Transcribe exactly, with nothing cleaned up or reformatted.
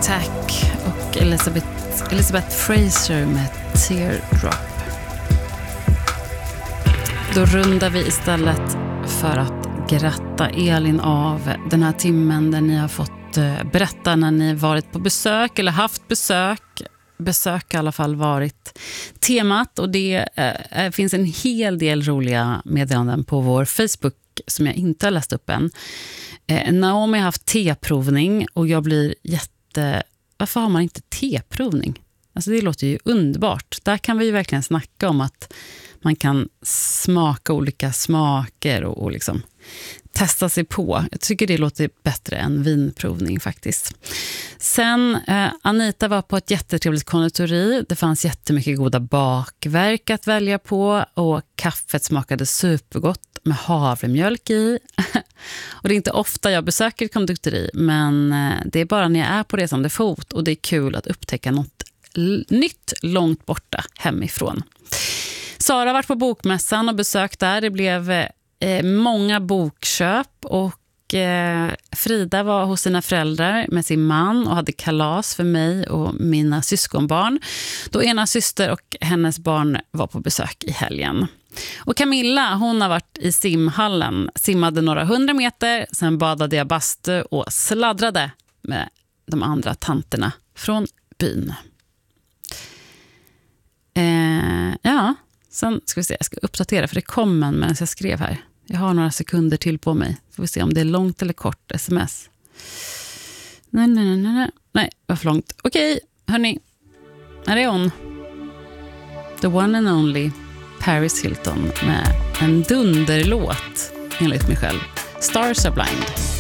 Attack och Elizabeth, Elizabeth Fraser med Teardrop. Då rundar vi istället för att gratta Elin av den här timmen där ni har fått berätta när ni varit på besök eller haft besök. Besök i alla fall varit temat, och det äh, finns en hel del roliga meddelanden på vår Facebook som jag inte har läst upp än. Eh, Naomi har haft teprovning och jag blir jätte... Varför har man inte teprovning? Alltså det låter ju underbart. Där kan vi ju verkligen snacka om att man kan smaka olika smaker och, och liksom testa sig på. Jag tycker det låter bättre än vinprovning faktiskt. Sen eh, Anita var på ett jättetrevligt konditori. Det fanns jättemycket goda bakverk att välja på och kaffet smakade supergott med havremjölk i. Och det är inte ofta jag besöker ett konditori, men eh, det är bara när jag är på resande fot och det är kul att upptäcka något l- nytt långt borta hemifrån. Sara har varit på bokmässan och besökt där. Det blev eh, många bokköp och eh, Frida var hos sina föräldrar med sin man och hade kalas för mig och mina syskonbarn. Då ena syster och hennes barn var på besök i helgen. Och Camilla, hon har varit i simhallen, simmade några hundra meter, sen badade jag bastu och sladdrade med de andra tanterna från byn. Eh, ja, sen ska vi se, jag ska uppdatera för det kom en medan jag skrev här. Jag har några sekunder till på mig. Får vi se om det är långt eller kort sms. Nej, nej, nej, nej. Nej, det var för långt. Okej, hörni. Här är hon. The one and only Paris Hilton med en dunderlåt enligt mig själv. Stars Are Blind.